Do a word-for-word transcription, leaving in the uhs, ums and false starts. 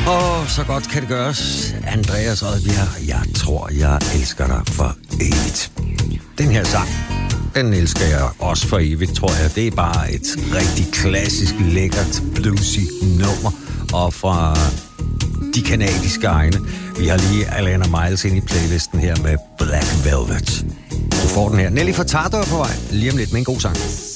Åh, oh, så godt kan det gøres. Andreas Odbjerg, jeg tror, jeg elsker dig for evigt. Den her sang, den elsker jeg også for evigt, tror jeg. Det er bare et rigtig klassisk, lækkert, bluesy nummer. Og fra de kanadiske egne. Vi har lige Alana Miles ind i playlisten her med Black Velvet. Du får den her. Nelly Furtado er på vej. Lige om lidt med en god sang.